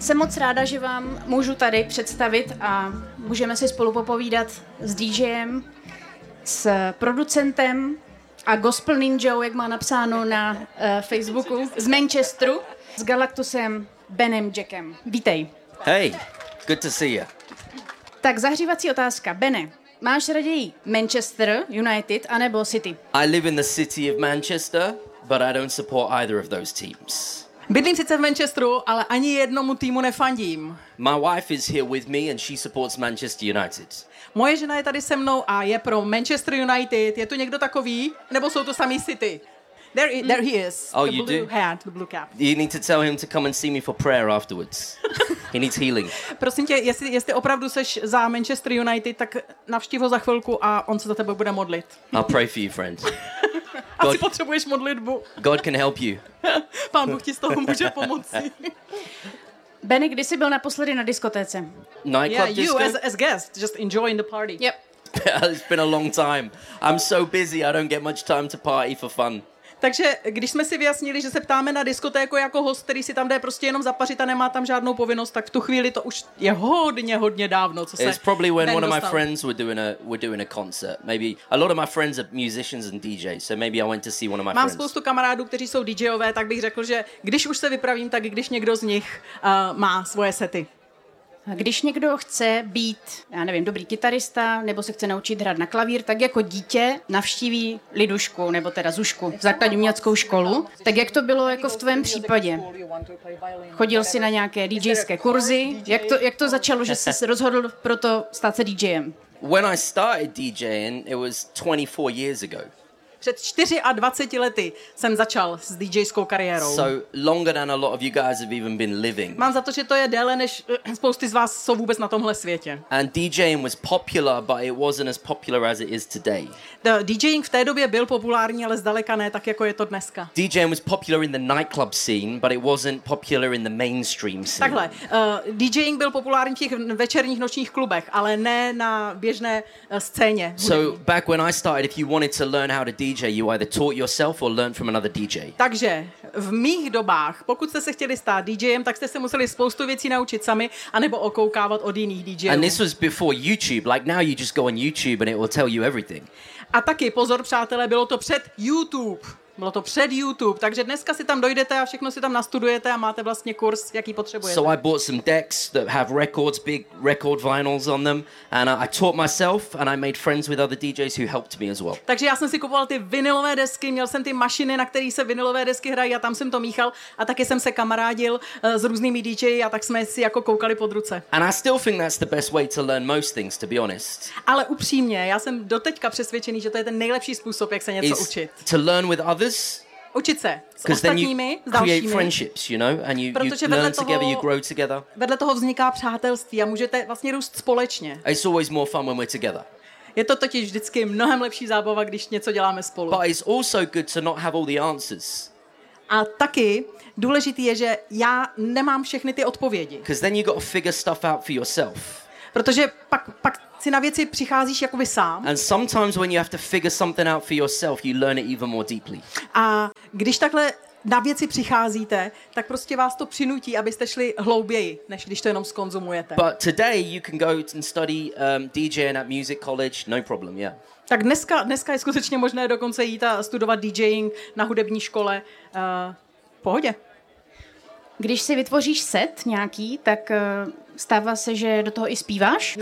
Jsem moc ráda, že vám můžu tady představit a můžeme si spolu popovídat s DJem, s producentem a gospel ninjou, jak má napsáno na Facebooku, z Manchesteru, s Galactusem Benem Jackem. Vítej. Hey, good to see you. Tak zahřívací otázka. Bene, máš raději Manchester United anebo City? I live in the city of Manchester, but I don't support either of those teams. Bydlím sice v Manchesteru, ale ani jednomu týmu nefandím. My wife is here with me and she supports Manchester United. Moje žena je tady se mnou a je pro Manchester United. Je tu někdo takový? Nebo jsou to samý City? There he is. Oh, the you blue do? hat, the blue cap. You need to tell him to come and see me for prayer afterwards. He needs healing. Prosím tě, jestli opravdu seš za Manchester United, tak navštív ho za chvilku a on se za tebe bude modlit. I'll pray for you, friend. Asi potřebuješ modlitbu. God can help you. Pán Bůh ti z toho může pomoci. Benny, kdy jsi byl naposledy na diskotéce? Nightclub disco? You as guest, just enjoying the party. Yep. It's been a long time. I'm so busy, I don't get much time to party for fun. Takže když jsme si vyjasnili, že se ptáme na diskotéku jako host, který si tam jde prostě jenom zapařit a nemá tam žádnou povinnost, tak v tu chvíli to už je hodně dávno, co se It's probably when Ben one of my dostal. friends were doing a concert. Maybe a lot of my friends are musicians and DJs, so maybe I went to see one of my Mám friends. spoustu kamarádů, kteří jsou DJové, tak bych řekl, že když už se vypravím, tak i když někdo z nich má svoje sety. Když někdo chce být, já nevím, dobrý kytarista, nebo se chce naučit hrát na klavír, tak jako dítě navštíví Lidušku, nebo teda Zušku, základní uměleckou školu. Tak jak to bylo jako v tvém případě? Chodil jsi na nějaké DJské kurzy? Jak to začalo, že jsi se rozhodl pro to stát se DJem? When I started DJing, it was 24 years ago. Před 24 lety jsem začal s DJskou kariérou. So longer than a lot of you guys have even been living. Mám za to, že to je déle, než spousty z vás jsou vůbec na tomhle světě. And DJing was popular, but it wasn't as popular as it is today. DJing v té době byl populární, ale zdaleka ne tak, jako je to dneska. DJing was popular in the nightclub scene, but it wasn't popular in the mainstream scene. Takhle, DJing byl populární v těch večerních nočních klubech, ale ne na běžné scéně. So back when I started, if you wanted to learn how to DJ, you either taught yourself or learned from another DJ. Takže v mých dobách, pokud jste se chtěli stát DJem, tak jste se museli spoustu věcí naučit sami, anebo okoukávat od jiných DJů. And this was before YouTube. Like now you just go on YouTube and it will tell you everything. A taky, pozor přátelé, bylo to před YouTube. Bylo to před YouTube, takže dneska si tam dojdete a všechno si tam nastudujete a máte vlastně kurz, jaký potřebujete. So I bought some decks that have records, big record vinyls on them, and I taught myself and I made friends with other DJs who helped me as well. Takže já jsem si kupoval ty vinylové desky, měl jsem ty mašiny, na kterých se vinylové desky hrají a tam jsem to míchal a taky jsem se kamarádil s různými DJi a tak jsme si jako koukali pod ruce. And I still think that's the best way to learn most things, to be honest. Ale upřímně, já jsem doteďka přesvědčený, že to je ten nejlepší způsob, jak se něco Is učit. to learn with others. Učit se s Because then you ostatními, s create dalšími. friendships, you know, and you Protože learn together, you grow together. vedle toho vzniká přátelství a můžete vlastně růst společně. It's always more fun when we're together. Je to totiž vždycky mnohem lepší zábava, když něco děláme spolu. But it's also good to not have all the answers. A taky důležitý je, že já nemám všechny ty odpovědi. Because then you got to figure stuff out for yourself. Protože pak si na věci přicházíš jakoby sám. And sometimes when you have to figure something out for yourself, you learn it even more deeply. A když takhle na věci přicházíte, tak prostě vás to přinutí, abyste šli hlouběji, než když to jenom zkonzumujete. But today you can go and study DJing at music college, no problem, yeah. Tak dneska je skutečně možné dokonce jít a studovat DJing na hudební škole. V pohodě. Když si vytvoříš set nějaký, tak stává se, že do toho i zpíváš?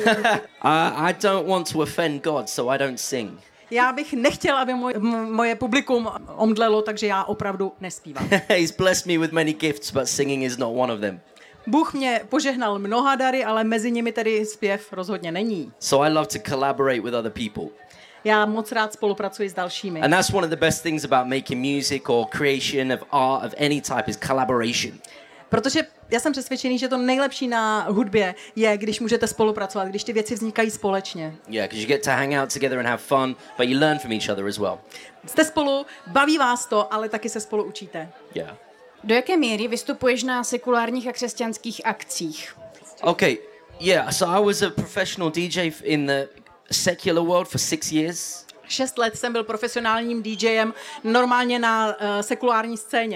I don't want to offend God, so I don't sing. Já bych nechtěla, aby moje publikum omdlelo, takže já opravdu nespívám. He's blessed me with many gifts, but singing is not one of them. Bůh mě požehnal mnoha dary, ale mezi nimi tedy zpěv rozhodně není. So I love to collaborate with other people. Já moc rád spolupracuji s dalšími. And that's one of the best things about making music or creation of art of any type is collaboration. Protože já jsem přesvědčený, že to nejlepší na hudbě je, když můžete spolupracovat, když ty věci vznikají společně. Yeah, because you get to hang out together and have fun, but you learn from each other as well. Jste spolu, baví vás to, ale taky se spolu učíte. Yeah. Do jaké míry vystupuješ na sekulárních a křesťanských akcích? Okay, yeah, so I was a professional DJ in the secular world for 6 years. 6 let jsem byl profesionálním DJem normálně na sekulární scéně.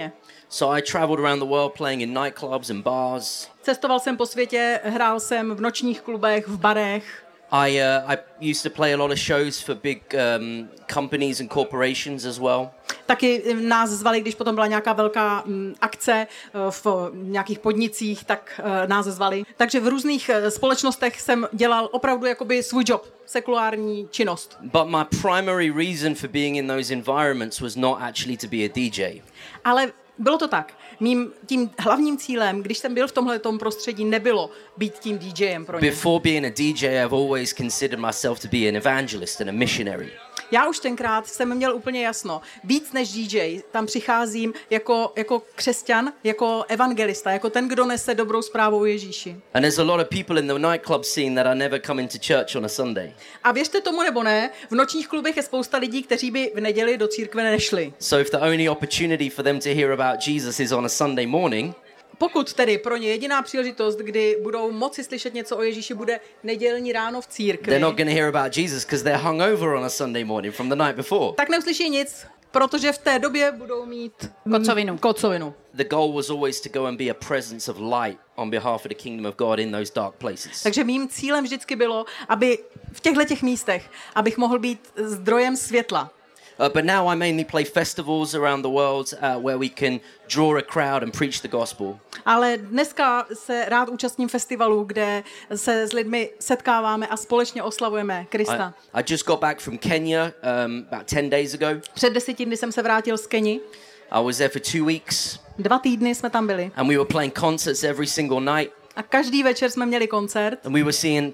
So I traveled around the world playing in nightclubs and bars. Cestoval jsem po světě, hrál jsem v nočních klubech, v barech. I used to play a lot of shows for big companies and corporations as well. Taky nás zvali, když potom byla nějaká velká akce v nějakých podnicích, tak nás zvali. Takže v různých společnostech jsem dělal opravdu jakoby svůj job, sekulární činnost. But my primary reason for being in those environments was not actually to be a DJ. Ale bylo to tak. Tím hlavním cílem, když jsem byl v tomhletom prostředí, nebylo být tím DJem pro ně. Before being a DJ, I've always considered myself to be an evangelist and a missionary. Já už tenkrát jsem měl úplně jasno. Víc než DJ, tam přicházím jako křesťan, jako evangelista, jako ten, kdo nese dobrou zprávu o Ježíši. And there's a lot of people in the nightclub scene that are never coming to church on a Sunday. A věřte tomu nebo ne, v nočních klubech je spousta lidí, kteří by v neděli do církve nešli. So if the only opportunity for them to hear about Jesus is on a Sunday morning, pokud tedy pro ně jediná příležitost, kdy budou moci slyšet něco o Ježíši, bude nedělní ráno v církvi, they're not going to hear about Jesus because they're hungover on a Sunday morning from the night before. tak neuslyší nic, protože v té době budou mít kocovinu. The goal was always to go and be a presence of light on behalf of the kingdom of God in those dark places. Takže mým cílem vždycky bylo, aby v těchto místech, abych mohl být zdrojem světla. But now I mainly play festivals around the world where we can draw a crowd and preach the gospel. Ale dneska se rád účastním festivalů, kde se s lidmi setkáváme a společně oslavujeme Krista. I just got back from Kenya about 10 days ago. Před 10 dny jsem se vrátil z Keni. I was there for 2 weeks. 2 týdny jsme tam byli. And we were playing concerts every single night. A každý večer jsme měli koncert. And we were seeing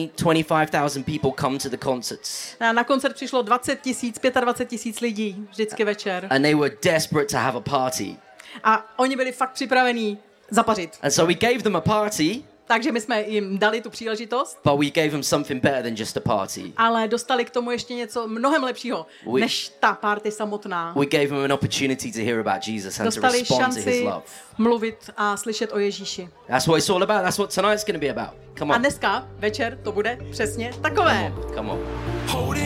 25,000 people come to the concerts. A na koncert přišlo 20 000, 25 000 lidí vždycky večer. And they were desperate to have a party. A oni byli fakt připravení zapařit. And so we gave them a party. Takže my jsme jim dali tu příležitost. But we gave them something better than just a party. Ale dostali k tomu ještě něco mnohem lepšího, než ta party samotná. We gave them an opportunity to hear about Jesus and dostali to respond to his šanci love. mluvit a slyšet o Ježíši. That's what it's all about. That's what tonight's going to be about. Come A on. dneska večer to bude přesně takové. Come on.